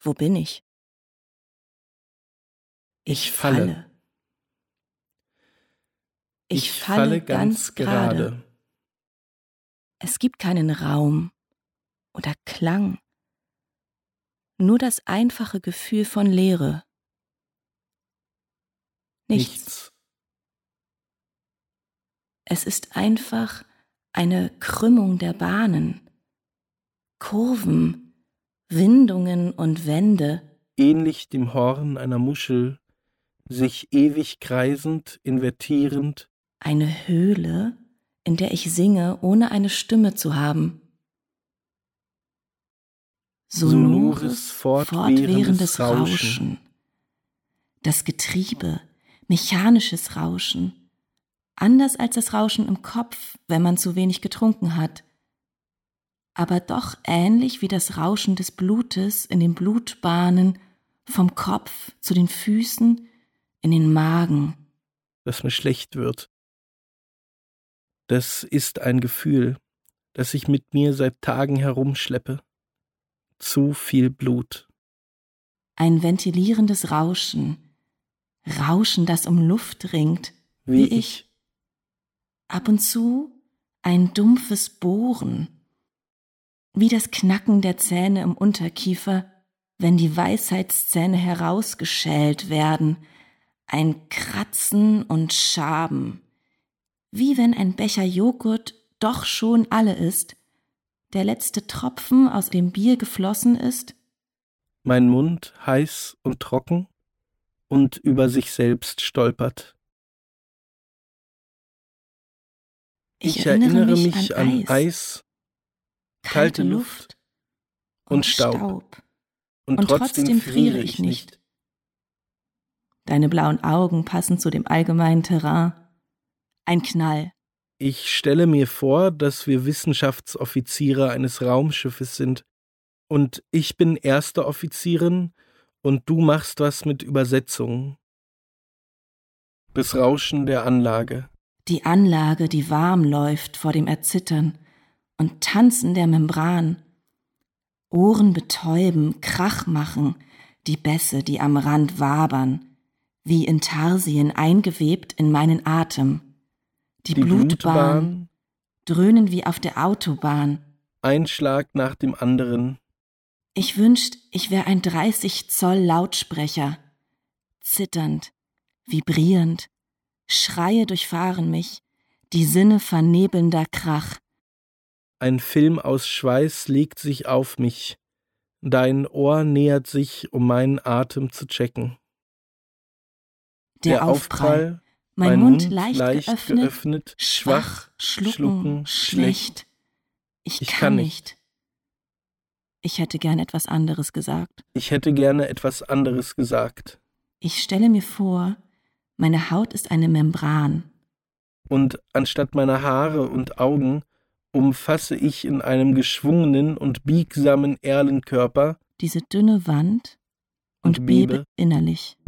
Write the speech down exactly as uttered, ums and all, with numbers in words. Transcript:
Wo bin ich? Ich falle. Ich falle ganz gerade. Es gibt keinen Raum oder Klang, nur das einfache Gefühl von Leere. Nichts. Nichts. Es ist einfach eine Krümmung der Bahnen, Kurven, Windungen und Wände, Ähnlich dem Horn einer Muschel, sich ewig kreisend, invertierend, eine Höhle, in der ich singe, ohne eine Stimme zu haben. sonores, fortwährendes fortwährendes Rauschen. Rauschen. Das Getriebe, mechanisches Rauschen. Anders als das Rauschen im Kopf, wenn man zu wenig getrunken hat. Aber doch ähnlich wie das Rauschen des Blutes in den Blutbahnen vom Kopf zu den Füßen in den Magen. dass mir schlecht wird. Das ist ein Gefühl, das ich mit mir seit Tagen herumschleppe. Zu viel Blut. Ein ventilierendes Rauschen. Rauschen, das um Luft ringt, wie, Wie ich. Ab und zu ein dumpfes Bohren. Wie das Knacken der Zähne im Unterkiefer, wenn die Weisheitszähne herausgeschält werden. Ein Kratzen und Schaben. Wie wenn ein Becher Joghurt doch schon alle ist, der letzte Tropfen aus dem Bier geflossen ist. Mein Mund heiß und trocken und über sich selbst stolpert. Ich erinnere mich an Eis, kalte Luft und Staub. Und, Und trotzdem, trotzdem friere ich nicht. Deine blauen Augen passen zu dem allgemeinen Terrain. Ein Knall. Ich stelle mir vor, dass wir Wissenschaftsoffiziere eines Raumschiffes sind. Und ich bin erste Offizierin und du machst was mit Übersetzungen. Das Rauschen der Anlage. Die Anlage, die warm läuft vor dem Erzittern und Tanzen der Membran. Ohren betäuben, Krach machen, die Bässe, die am Rand wabern, wie Intarsien eingewebt in meinen Atem. Die, Die Blutbahn, Blutbahn, dröhnen wie auf der Autobahn. ein Schlag nach dem anderen. Ich wünscht, ich wär ein dreißig Zoll Lautsprecher. Zitternd, vibrierend, Schreie durchfahren mich, die Sinne vernebelnder Krach. Ein Film aus Schweiß legt sich auf mich. Dein Ohr nähert sich, um meinen Atem zu checken. Der, Aufprall, mein, Mund, leicht, geöffnet, geöffnet, schwach, schlucken, schlucken, schlecht. Ich, Ich kann, kann nicht. Ich hätte gern etwas anderes gesagt. Ich hätte gerne etwas anderes gesagt. Ich stelle mir vor, meine Haut ist eine Membran. Und anstatt meiner Haare und Augen umfasse ich in einem geschwungenen und biegsamen Erlenkörper Diese dünne Wand und, Und bebe bebe. innerlich.